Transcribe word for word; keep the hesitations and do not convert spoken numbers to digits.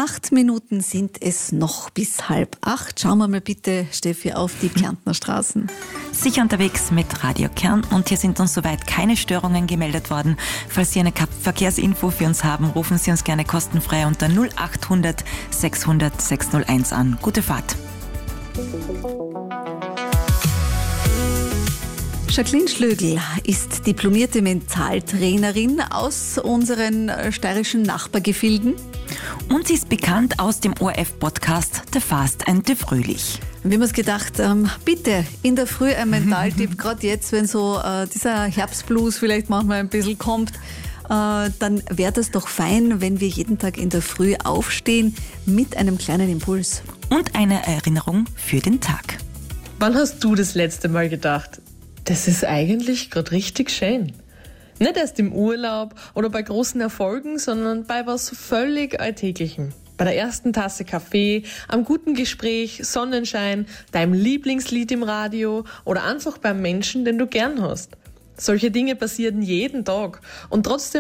Acht Minuten sind es noch bis halb acht. Schauen wir mal bitte, Steffi, auf die Kärntner Straßen. Sicher unterwegs mit Radio Kärnten und hier sind uns soweit keine Störungen gemeldet worden. Falls Sie eine Verkehrsinfo für uns haben, rufen Sie uns gerne kostenfrei unter null acht hundert sechshundert sechshunderteins an. Gute Fahrt. Jacqueline Schlögl ist diplomierte Mentaltrainerin aus unseren steirischen Nachbargefilden. Und sie ist bekannt aus dem O R F-Podcast The Fast and the Fröhlich. Wir haben uns gedacht, ähm, bitte in der Früh ein Mentaltipp, gerade jetzt, wenn so äh, dieser Herbstblues vielleicht manchmal ein bisschen kommt, äh, dann wäre das doch fein, wenn wir jeden Tag in der Früh aufstehen mit einem kleinen Impuls. Und eine Erinnerung für den Tag. Wann hast du das letzte Mal gedacht, das ist eigentlich gerade richtig schön? Nicht erst im Urlaub oder bei großen Erfolgen, sondern bei was völlig Alltäglichem. Bei der ersten Tasse Kaffee, am guten Gespräch, Sonnenschein, deinem Lieblingslied im Radio oder einfach beim Menschen, den du gern hast. Solche Dinge passieren jeden Tag und trotzdem